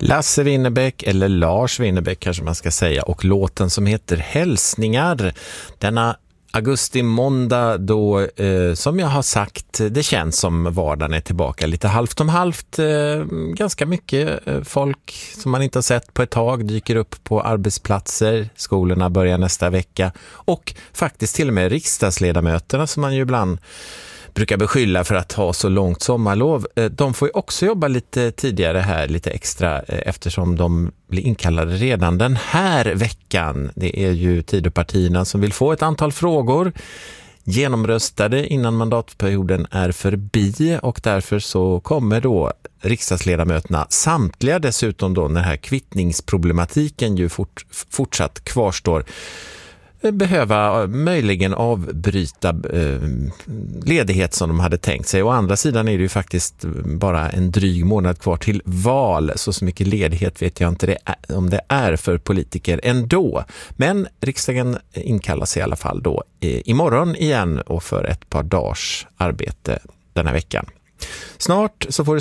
Lasse Winnerbäck, eller Lars Winnerbäck kanske man ska säga, och låten som heter Hälsningar. Denna augusti-måndag då, som jag har sagt, det känns som vardagen är tillbaka lite halvt om halvt. Ganska mycket folk som man inte har sett på ett tag dyker upp på arbetsplatser. Skolorna börjar nästa vecka. Och faktiskt till och med riksdagsledamöterna som man ju ibland brukar beskylla för att ha så långt sommarlov. De får ju också jobba lite tidigare här, lite extra, eftersom de blir inkallade redan den här veckan. Det är ju Tidöpartierna som vill få ett antal frågor genomröstade innan mandatperioden är förbi, och därför så kommer då riksdagsledamöterna, samtliga dessutom då när här kvittningsproblematiken ju fortsatt kvarstår, behöva möjligen avbryta ledighet som de hade tänkt sig. Å andra sidan är det ju faktiskt bara en dryg månad kvar till val, så mycket ledighet vet jag inte om det är för politiker ändå. Men riksdagen inkallas i alla fall då imorgon igen och för ett par dagars arbete den här veckan. Snart så får du